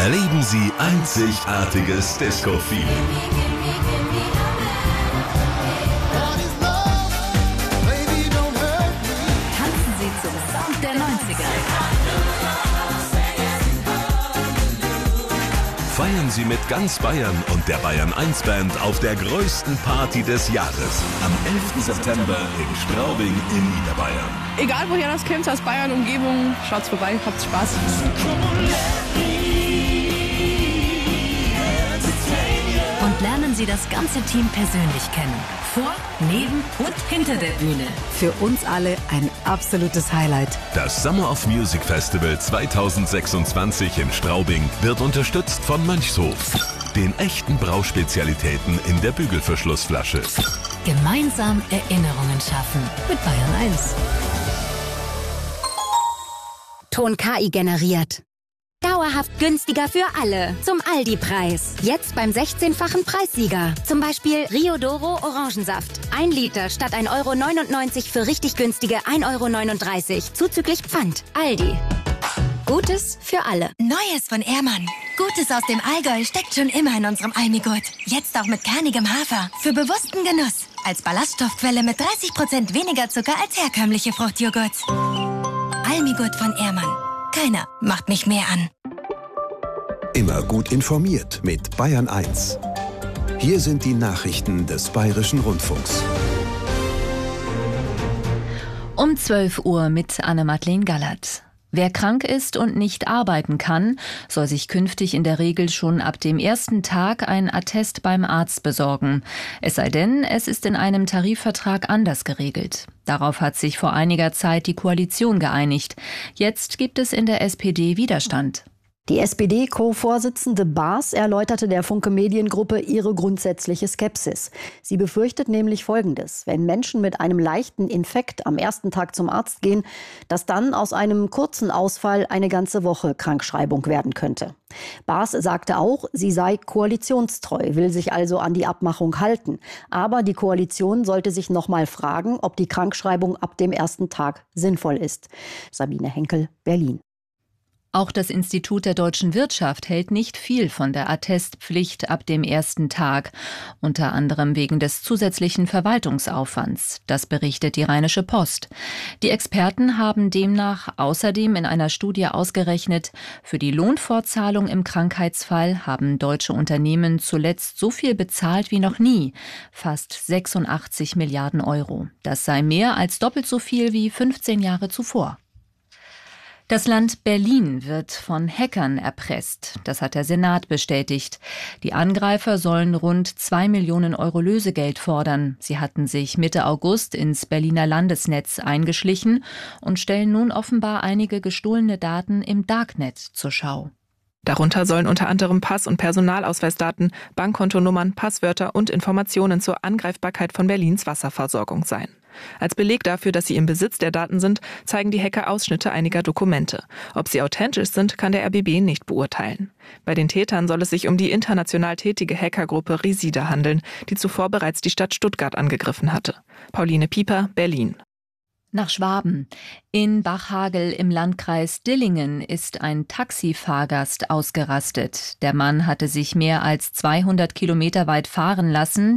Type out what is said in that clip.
Erleben Sie einzigartiges Disco-Feeling. Tanzen Sie zum Sound der 90er. Feiern Sie mit ganz Bayern und der Bayern 1 Band auf der größten Party des Jahres. Am 11. September in Straubing in Niederbayern. Egal woher das kommt, aus Bayern, Umgebung, schaut's vorbei, habt Spaß. Und lernen Sie das ganze Team persönlich kennen. Vor, neben und hinter der Bühne. Für uns alle ein absolutes Highlight. Das Summer of Music Festival 2026 in Straubing wird unterstützt von Mönchshof, den echten Brauspezialitäten in der Bügelverschlussflasche. Gemeinsam Erinnerungen schaffen mit Bayern 1. Ton KI generiert. Dauerhaft günstiger für alle. Zum Aldi-Preis. Jetzt beim 16-fachen Preissieger. Zum Beispiel Rio Doro Orangensaft. 1 Liter statt 1,99 € für richtig günstige 1,39 € zuzüglich Pfand. Aldi. Gutes für alle. Neues von Ehrmann. Gutes aus dem Allgäu steckt schon immer in unserem Almigurt. Jetzt auch mit kernigem Hafer. Für bewussten Genuss. Als Ballaststoffquelle mit 30% weniger Zucker als herkömmliche Fruchtjoghurts. Almigurt von Ehrmann. Keiner macht mich mehr an. Immer gut informiert mit Bayern 1. Hier sind die Nachrichten des Bayerischen Rundfunks. Um 12 Uhr mit Anne-Madeleine Gallert. Wer krank ist und nicht arbeiten kann, soll sich künftig in der Regel schon ab dem ersten Tag ein Attest beim Arzt besorgen. Es sei denn, es ist in einem Tarifvertrag anders geregelt. Darauf hat sich vor einiger Zeit die Koalition geeinigt. Jetzt gibt es in der SPD Widerstand. Die SPD-Co-Vorsitzende Baas erläuterte der Funke Mediengruppe ihre grundsätzliche Skepsis. Sie befürchtet nämlich Folgendes: Wenn Menschen mit einem leichten Infekt am ersten Tag zum Arzt gehen, dass dann aus einem kurzen Ausfall eine ganze Woche Krankschreibung werden könnte. Baas sagte auch, sie sei koalitionstreu, will sich also an die Abmachung halten. Aber die Koalition sollte sich noch mal fragen, ob die Krankschreibung ab dem ersten Tag sinnvoll ist. Sabine Henkel, Berlin. Auch das Institut der deutschen Wirtschaft hält nicht viel von der Attestpflicht ab dem ersten Tag, unter anderem wegen des zusätzlichen Verwaltungsaufwands. Das berichtet die Rheinische Post. Die Experten haben demnach außerdem in einer Studie ausgerechnet, für die Lohnfortzahlung im Krankheitsfall haben deutsche Unternehmen zuletzt so viel bezahlt wie noch nie, fast 86 Milliarden Euro. Das sei mehr als doppelt so viel wie 15 Jahre zuvor. Das Land Berlin wird von Hackern erpresst. Das hat der Senat bestätigt. Die Angreifer sollen rund 2 Millionen Euro Lösegeld fordern. Sie hatten sich Mitte August ins Berliner Landesnetz eingeschlichen und stellen nun offenbar einige gestohlene Daten im Darknet zur Schau. Darunter sollen unter anderem Pass- und Personalausweisdaten, Bankkontonummern, Passwörter und Informationen zur Angreifbarkeit von Berlins Wasserversorgung sein. Als Beleg dafür, dass sie im Besitz der Daten sind, zeigen die Hacker Ausschnitte einiger Dokumente. Ob sie authentisch sind, kann der RBB nicht beurteilen. Bei den Tätern soll es sich um die international tätige Hackergruppe Resida handeln, die zuvor bereits die Stadt Stuttgart angegriffen hatte. Pauline Pieper, Berlin. Nach Schwaben. In Bachhagel im Landkreis Dillingen ist ein Taxifahrgast ausgerastet. Der Mann hatte sich mehr als 200 Kilometer weit fahren lassen.